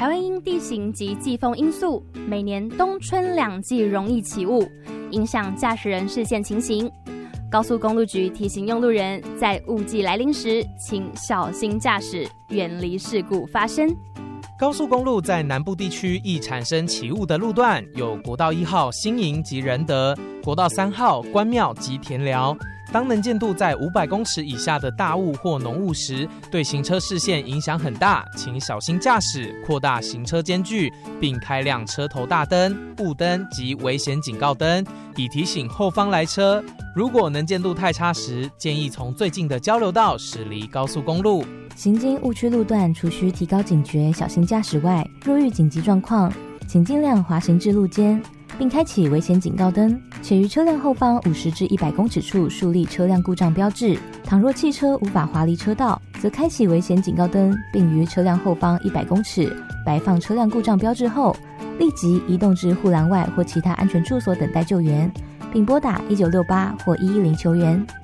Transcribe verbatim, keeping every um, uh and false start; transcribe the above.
台湾因地形及季风因素，每年冬春两季容易起雾，影响驾驶人视线情形。高速公路局提醒用路人，在雾季来临时，请小心驾驶，远离事故发生。 高速公路在南部地区易产生起雾的路段有国道一号新营及仁德，国道三号关庙及田寮。当能见度在五百公尺以下的大雾或浓雾时，对行车视线影响很大，请小心驾驶，扩大行车间距，并开亮车头大灯、雾灯及危险警告灯，以提醒后方来车。如果能见度太差时，建议从最近的交流道驶离高速公路。 行经误区路段，除需提高警觉、小心驾驶外，若遇紧急状况，请尽量滑行至路肩，并开启危险警告灯，且于车辆后方五十至一百公尺处树立车辆故障标志。倘若汽车无法滑离车道，则开启危险警告灯，并于车辆后方一百公尺摆放车辆故障标志后，立即移动至护栏外或其他安全处所等待救援，并拨打一九六八或一一零求援。